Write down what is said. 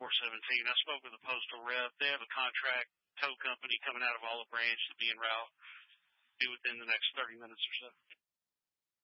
417. I spoke with the postal rep. They have a contract tow company coming out of Olive Branch to be en route, be within the next 30 minutes or so.